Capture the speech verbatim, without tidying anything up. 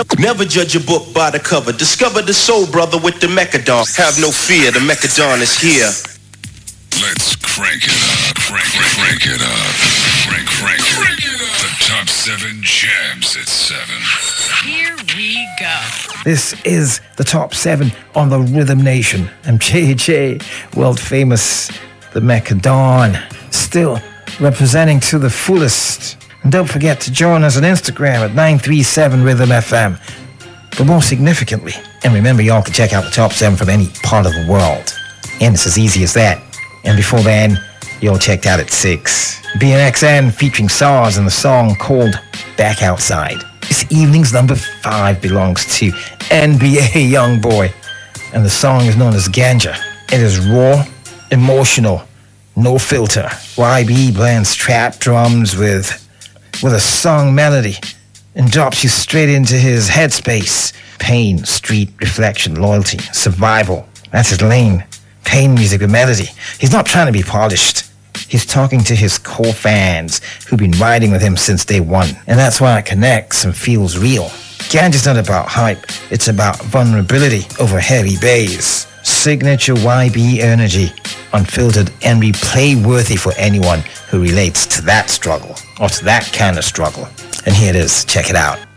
Never, never judge a book by the cover. Discover the soul brother with the Mechadon. Have no fear, the Mechadon is here. Let's crank it up, crank, crank it up, crank, crank, crank it up. The top seven jams at seven. Here we go. This is the top seven on the Rhythm Nation. I'm J J, world famous, the Mechadon, still representing to the fullest. And don't forget to join us on Instagram at nine three seven Rhythm F M. But more significantly, and remember, y'all can check out the top seven from any part of the world. And it's as easy as that. And before then, y'all checked out at six. B N X N featuring SARS and the song called Back Outside. This evening's number five belongs to N B A Youngboy. And the song is known as Ganja. It is raw, emotional, no filter. Y B blends trap drums with, with a song melody and drops you straight into his headspace. Pain, street, reflection, loyalty, survival. That's his lane. Pain music with melody. He's not trying to be polished. He's talking to his core fans who've been riding with him since day one. And that's why it connects and feels real. Ganja's not about hype. It's about vulnerability over heavy bass. Signature Y B energy. Unfiltered and replay worthy for anyone who relates to that struggle or to that kind of struggle. And here it is. Check it out.